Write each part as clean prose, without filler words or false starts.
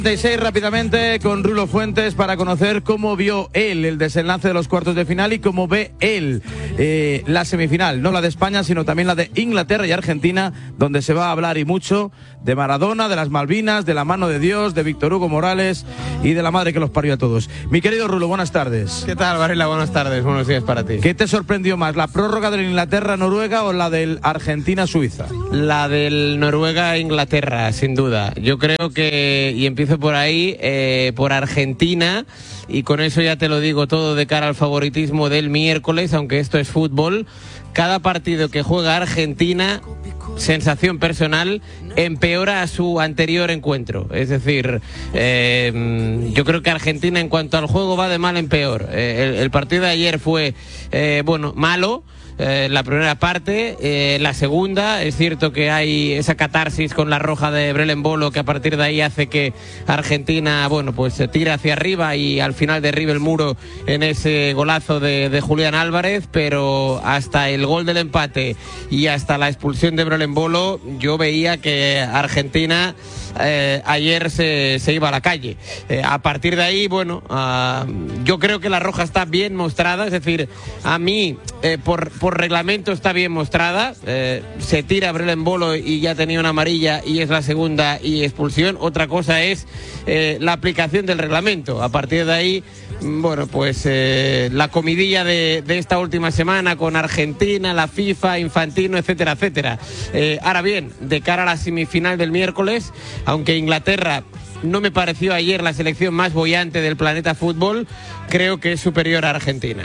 36 rápidamente con Rulo Fuentes para conocer cómo vio él el desenlace de los cuartos de final y cómo ve él la semifinal, no la de España sino también la de Inglaterra y Argentina, donde se va a hablar y mucho de Maradona, de las Malvinas, de la mano de Dios, de Víctor Hugo Morales y de la madre que los parió a todos. Mi querido Rulo, buenas tardes. ¿Qué tal, Varela? Buenas tardes, buenos días para ti. ¿Qué te sorprendió más, la prórroga del Inglaterra-Noruega o la del Argentina-Suiza? La del Noruega-Inglaterra, sin duda. Yo creo que, y empiezo por ahí, por Argentina, y con eso ya te lo digo todo de cara al favoritismo del miércoles, aunque esto es fútbol. Cada partido que juega Argentina, sensación personal, empeora a su anterior encuentro. Es decir, yo creo que Argentina en cuanto al juego va de mal en peor. El partido de ayer fue, malo. La primera parte, la segunda, es cierto que hay esa catarsis con la roja de Brelen Bolo que a partir de ahí hace que Argentina, se tire hacia arriba y al final derribe el muro en ese golazo de Julián Álvarez, pero hasta el gol del empate y hasta la expulsión de Brelen Bolo, yo veía que Argentina ayer se iba a la calle. A partir de ahí, yo creo que la roja está bien mostrada, es decir, a mí, por reglamento está bien mostrada. Se tira Brelen Bolo y ya tenía una amarilla y es la segunda y expulsión. Otra cosa es la aplicación del reglamento. A partir de ahí, la comidilla de esta última semana con Argentina, la FIFA, Infantino, etcétera, etcétera. Ahora bien, de cara a la semifinal del miércoles, aunque Inglaterra no me pareció ayer la selección más boyante del planeta fútbol, creo que es superior a Argentina.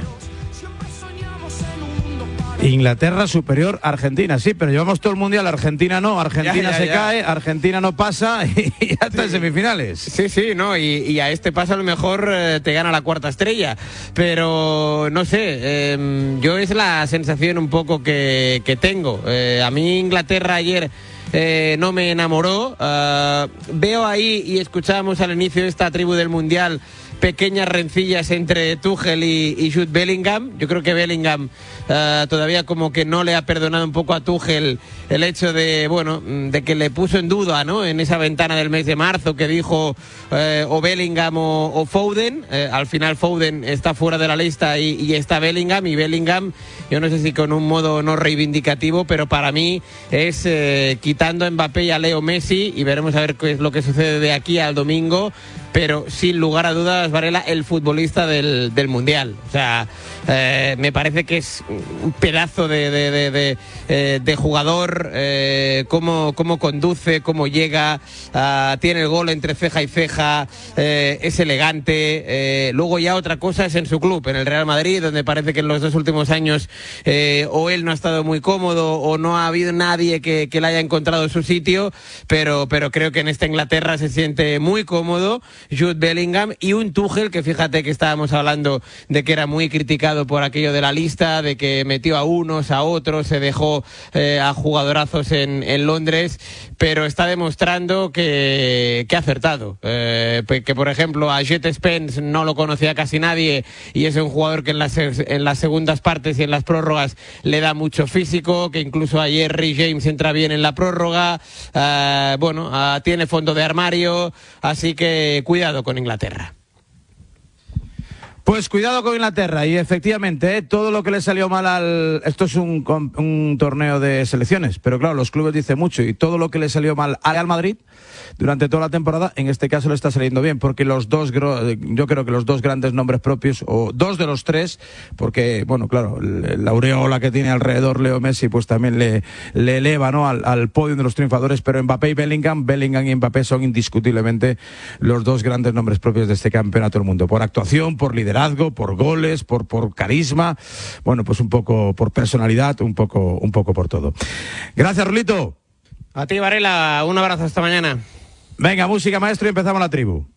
Inglaterra superior a Argentina, sí, pero llevamos todo el mundial, Argentina no, Argentina se cae, Argentina no pasa y ya está en semifinales. Sí, no, y a este paso a lo mejor te gana la cuarta estrella, pero no sé, yo es la sensación un poco que tengo. A mí Inglaterra ayer no me enamoró. Veo ahí, y escuchábamos al inicio de esta tribu del mundial, pequeñas rencillas entre Tuchel y Jude Bellingham. Yo creo que Bellingham todavía como que no le ha perdonado un poco a Tuchel el hecho de que le puso en duda, ¿no?, en esa ventana del mes de marzo, que dijo o Bellingham o Foden. Al final Foden está fuera de la lista y está Bellingham, y Bellingham, yo no sé si con un modo no reivindicativo, pero para mí es quitando a Mbappé y a Leo Messi, y veremos a ver qué es lo que sucede de aquí al domingo, pero sin lugar a dudas, Varela, el futbolista del Mundial. O sea, me parece que es un pedazo de jugador, cómo conduce, cómo llega, tiene el gol entre ceja y ceja, es elegante. Luego ya otra cosa es en su club, en el Real Madrid, donde parece que en los 2 últimos años o él no ha estado muy cómodo o no ha habido nadie que le haya encontrado su sitio, pero creo que en esta Inglaterra se siente muy cómodo Jude Bellingham, y un Tuchel que, fíjate que estábamos hablando de que era muy criticado por aquello de la lista, de que metió a unos, a otros, se dejó a jugadorazos en Londres, pero está demostrando que ha acertado. Que por ejemplo a Jet Spence no lo conocía casi nadie, y es un jugador que en las segundas partes y en las prórrogas le da mucho físico, que incluso ayer Reece James entra bien en la prórroga. Tiene fondo de armario, así que cuidado con Inglaterra. Pues cuidado con Inglaterra, y efectivamente, todo lo que le salió mal esto es un torneo de selecciones, pero claro, los clubes dicen mucho, y todo lo que le salió mal al Real Madrid durante toda la temporada, en este caso le está saliendo bien, porque yo creo que los dos grandes nombres propios, o dos de los tres, porque, la aureola que tiene alrededor Leo Messi, pues también le eleva, ¿no?, al podio de los triunfadores, pero Mbappé y Bellingham y Mbappé son indiscutiblemente los dos grandes nombres propios de este campeonato del mundo, por actuación, por liderazgo, por goles, por carisma, pues un poco por personalidad, un poco por todo. Gracias, Rulito. A ti, Varela, un abrazo, hasta mañana. Venga, música, maestro, y empezamos la tribu.